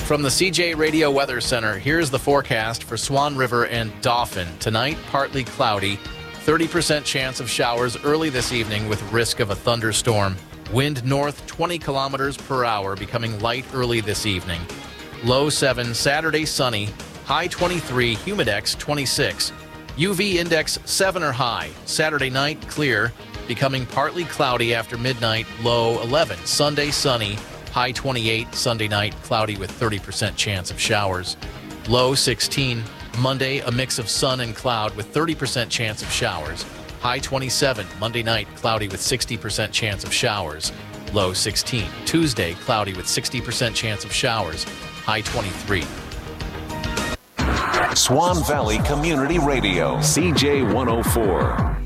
From the CJ Radio Weather Center, here's the forecast for Swan River and Dauphin. Tonight, partly cloudy, 30% chance of showers early this evening with risk of a thunderstorm. Wind north 20 kilometers per hour, becoming light early this evening. Low 7, Saturday sunny, high 23, humidex 26. UV index 7 or high. Saturday night clear, becoming partly cloudy after midnight, low 11. Sunday sunny, high 28. Sunday night cloudy with 30% chance of showers. Low 16. Monday a mix of sun and cloud with 30% chance of showers. High 27. Monday night cloudy with 60% chance of showers. Low 16. Tuesday cloudy with 60% chance of showers. High 23. Swan Valley Community Radio, CJ 104.